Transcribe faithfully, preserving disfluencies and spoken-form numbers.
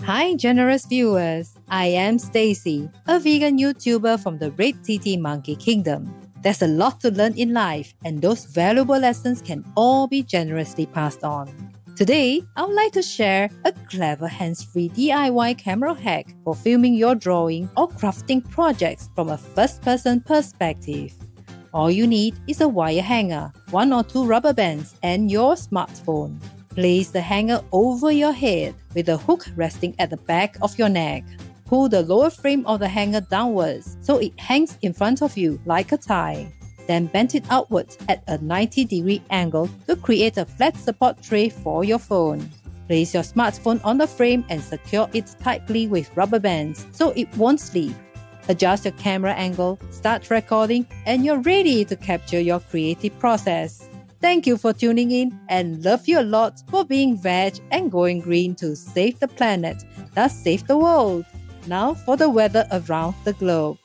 Hi, generous viewers. I am Stacy, a vegan YouTuber from the Red Titi Monkey Kingdom. There's a lot to learn in life, and those valuable lessons can all be generously passed on. Today, I would like to share a clever hands-free D I Y camera hack for filming your drawing or crafting projects from a first-person perspective. All you need is a wire hanger, one or two rubber bands, and your smartphone. Place the hanger over your head with the hook resting at the back of your neck. Pull the lower frame of the hanger downwards so it hangs in front of you like a tie. Then bend it outwards at a ninety degree angle to create a flat support tray for your phone. Place your smartphone on the frame and secure it tightly with rubber bands so it won't slip. Adjust your camera angle, start recording, and you're ready to capture your creative process. Thank you for tuning in and love you a lot for being veg and going green to save the planet, thus save the world. Now for the weather around the globe.